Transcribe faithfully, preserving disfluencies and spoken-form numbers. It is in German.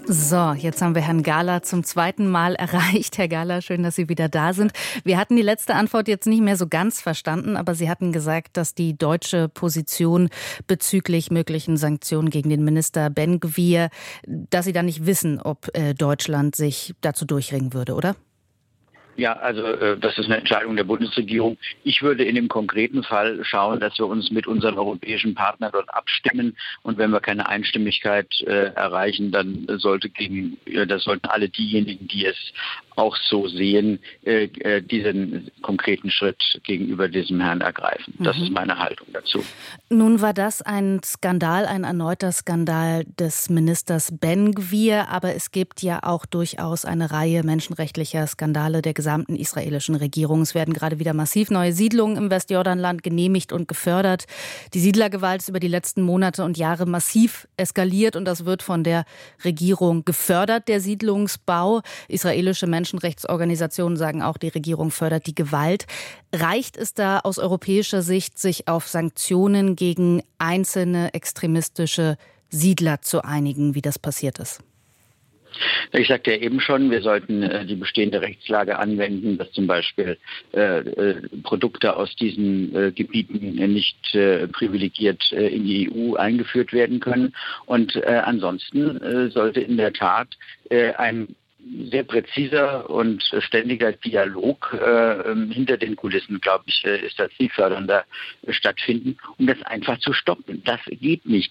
So, jetzt haben wir Herrn Gahler zum zweiten Mal erreicht. Herr Gahler, schön, dass Sie wieder da sind. Wir hatten die letzte Antwort jetzt nicht mehr so ganz verstanden, aber Sie hatten gesagt, dass die deutsche Position bezüglich möglichen Sanktionen gegen den Minister Ben-Gvir, dass Sie da nicht wissen, ob äh, Deutschland sich dazu durchringen würde, oder? Ja, also äh, das ist eine Entscheidung der Bundesregierung. Ich würde in dem konkreten Fall schauen, dass wir uns mit unseren europäischen Partnern dort abstimmen. Und wenn wir keine Einstimmigkeit äh, erreichen, dann sollte gegen, äh, das sollten alle diejenigen, die es auch so sehen, äh, äh, diesen konkreten Schritt gegenüber diesem Herrn ergreifen. Das mhm. ist meine Haltung dazu. Nun war das ein Skandal, ein erneuter Skandal des Ministers Ben-Gvir. Aber es gibt ja auch durchaus eine Reihe menschenrechtlicher Skandale der gesamten israelischen Regierung. Es werden gerade wieder massiv neue Siedlungen im Westjordanland genehmigt und gefördert. Die Siedlergewalt ist über die letzten Monate und Jahre massiv eskaliert und das wird von der Regierung gefördert, der Siedlungsbau. Israelische Menschenrechtsorganisationen sagen auch, die Regierung fördert die Gewalt. Reicht es da aus europäischer Sicht, sich auf Sanktionen gegen einzelne extremistische Siedler zu einigen, wie das passiert ist? Ich sagte ja eben schon, wir sollten äh, die bestehende Rechtslage anwenden, dass zum Beispiel äh, äh, Produkte aus diesen äh, Gebieten äh, nicht äh, privilegiert äh, in die E U eingeführt werden können. Und äh, ansonsten äh, sollte in der Tat äh, ein sehr präziser und ständiger Dialog äh, hinter den Kulissen, glaube ich, äh, ist das zielfördernder äh, stattfinden, um das einfach zu stoppen. Das geht nicht.